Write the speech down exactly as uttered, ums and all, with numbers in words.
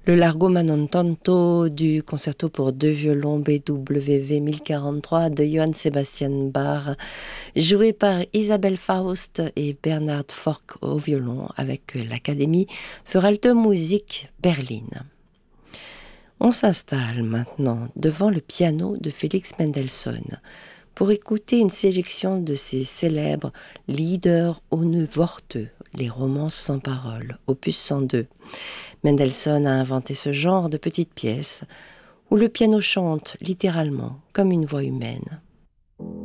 Le Largo ma non tanto du concerto pour deux violons B W V mille quarante-trois de Johann Sebastian Bach, joué par Isabelle Faust et Bernhard Forck au violon avec l'Académie Veralter Musik Berlin. On s'installe maintenant devant le piano de Félix Mendelssohn pour écouter une sélection de ses célèbres Lieder ohne Worte, les romances sans paroles, opus cent deux. Mendelssohn a inventé ce genre de petites pièces où le piano chante littéralement comme une voix humaine.